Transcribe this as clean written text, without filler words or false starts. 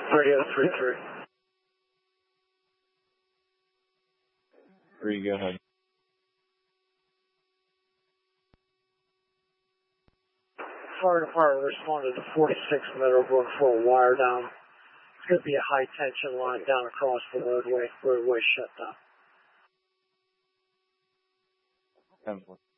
3033. 3, go ahead. Fire department responded to 46 Meadowbrook for a wire down. It's going to be a high tension line down across the roadway. Roadway shut down. 10-4.